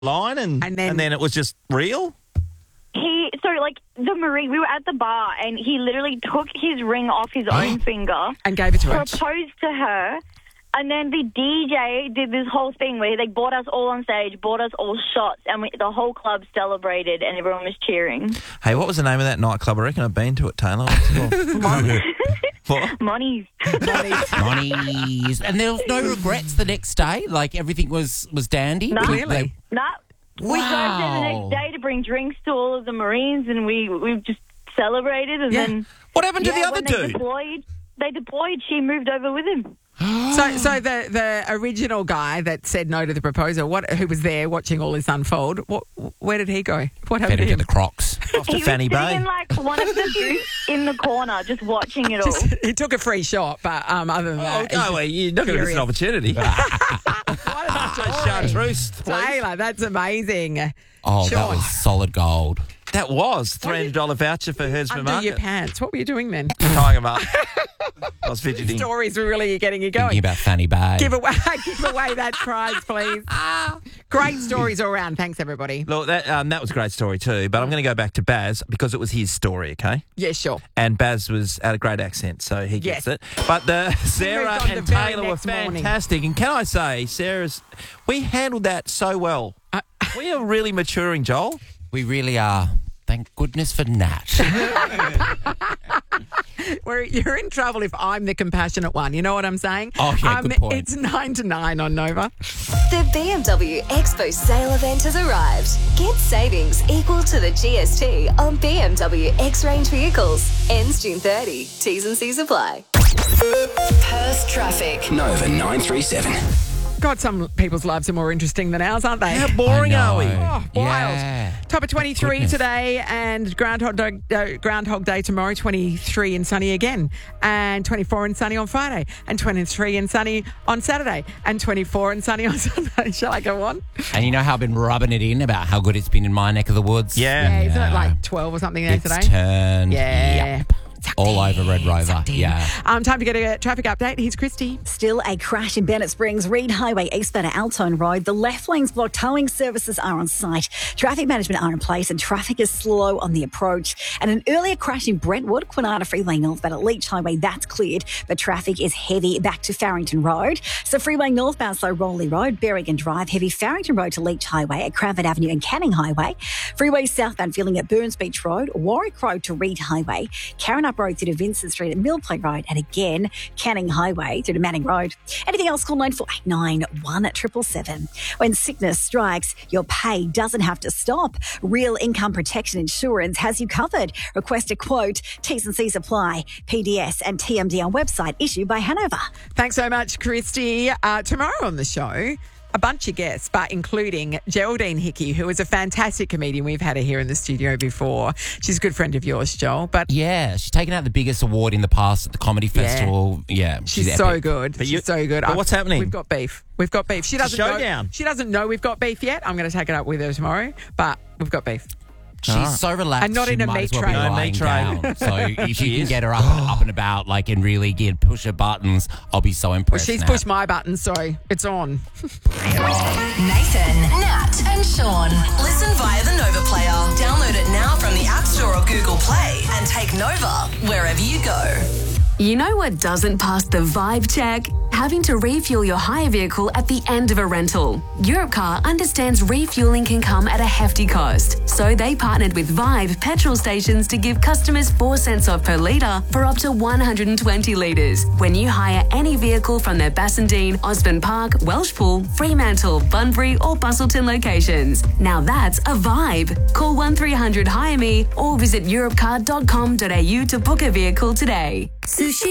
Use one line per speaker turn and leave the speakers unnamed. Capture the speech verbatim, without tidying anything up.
line and,
And then-
and then it was just real?
He so like the Marine. We were at the bar, and he literally took his ring off his own finger,
And gave it to her.
proposed to her, and then the D J did this whole thing where they brought us all on stage, bought us all shots, and we, the whole club celebrated, and everyone was cheering.
Hey, what was the name of that nightclub? I reckon I've been to it, Taylor. What?
Money.
Monies. And there was no regrets the next day? Like, everything was, was dandy?
No.
Clearly.
Nah. We drove there the
Wow.
next day to bring drinks to all of the Marines, and we, we just celebrated, and
Yeah.
then...
What happened to
yeah,
the other
when they
dude?
Deployed, they deployed, she moved over with him.
So, so the, the original guy that said no to the proposal, what who was there watching all this unfold, what, where did he go? What
Fed
happened
him
to
to
him?
the Crocs.
Off to
He was
Fanny
sitting
Bay.
in like one of the booths in the corner, just watching it all.
Just- he took a free shot, but um, other than
Oh,
that,
no, well, you're not going to miss an opportunity.
what a story.
Chartreuse, please.
Taylor, that's amazing.
Oh,
Sure.
that was solid gold.
That was three hundred dollars voucher for Herdsman
Undo your
Market.
pants. What were you doing then?
Tying them up. I was fidgeting.
Stories were really getting you
Thinking
going.
about Fanny Bay.
Give away, give away that prize, please. Great stories all around. Thanks, everybody.
Look, that um, that was a great story too, but I'm going to go back to Baz because it was his story, okay?
Yeah, sure.
And Baz was had a great accent, so he gets
Yes.
it. But the Sarah
moved on
and
the very
Taylor were
next morning.
fantastic. And can I say, Sarah's, we handled that so well.
Uh,
we are really maturing, Joel.
We really are. Thank goodness for Nat.
We're, you're in trouble if I'm the compassionate one. You know what I'm saying?
Oh, yeah,
um,
good point.
It's nine to nine on Nova.
The B M W Expo sale event has arrived. Get savings equal to the G S T on B M W X-Range vehicles. Ends June thirtieth. T's and C's apply. Perth traffic.
Nova nine three seven.
God, some people's lives are more interesting than ours, aren't they?
How boring
I
are we?
know.
Oh, wild.
Yeah.
Top of twenty-three
Goodness.
today and Groundhog Day, uh, Groundhog Day tomorrow, twenty-three and sunny again, and twenty-four and sunny on Friday, and twenty-three and sunny on Saturday, and twenty-four and sunny on Sunday. Shall I go on?
And you know how I've been rubbing it in about how good it's been in my neck of the woods?
Yeah.
Yeah, isn't it
Yeah.
like twelve or something there
It's
today?
turned.
Yeah.
Yep. All over Red Rover. Yeah.
Um, time to get a traffic update. Here's Christy.
Still a crash in Bennett Springs, Reed Highway, eastbound at Altone Road. The left lane's blocked. Towing services are on site. Traffic management are in place and traffic is slow on the approach. And an earlier crash in Brentwood, Quinana Freeway northbound at Leach Highway, that's cleared, but traffic is heavy back to Farrington Road. So Freeway northbound, slow Rowley Road, Berrigan Drive, heavy Farrington Road to Leach Highway at Cranford Avenue and Canning Highway. Freeway southbound filling at Burns Beach Road, Warwick Road to Reed Highway, Carrinup Road through to Vincent Street at Mill Plain Road, and again, Canning Highway through to Manning Road. Anything else, call nine four eight nine, one seven seven seven. When sickness strikes, your pay doesn't have to stop. Real Income Protection Insurance has you covered. Request a quote. T's and C's apply. P D S and T M D on website issued by Hanover.
Thanks so much, Christy. Uh, tomorrow on the show, a bunch of guests, but including Geraldine Hickey, who is a fantastic comedian. We've had her here in the studio before. She's a good friend of yours, Joel. But
Yeah, she's taken out the biggest award in the past at the Comedy Festival. Yeah,
she's, so
epic.
good.
But
she's
you-
so good.
but
Uh,
what's happening?
We've got beef. We've got beef. She doesn't
showdown.
know. She doesn't know we've got beef yet. I'm going to take it up with her tomorrow, but we've got beef.
She's so relaxed.
And not
she
in a
might
meat
as well
tray.
be
No
lying
meat tray.
down. So if
She
you can
is.
get her up, up and about, like, and really get push her buttons, I'll be so
Well,
impressed.
she's
now.
pushed my button, so it's on.
Nathan, Nat, and Sean. Listen via the Nova Player. Download it now from the App Store or Google Play and take Nova wherever you go. You know what doesn't pass the vibe check? Having to refuel your hire vehicle at the end of a rental. Europcar understands refueling can come at a hefty cost, so they partnered with Vibe petrol stations to give customers four cents off per litre for up to one hundred twenty litres when you hire any vehicle from their Bassendean, Osborne Park, Welshpool, Fremantle, Bunbury or Bustleton locations. Now that's a vibe. Call one three hundred hire me or visit europcar dot com dot a u to book a vehicle today. Sushi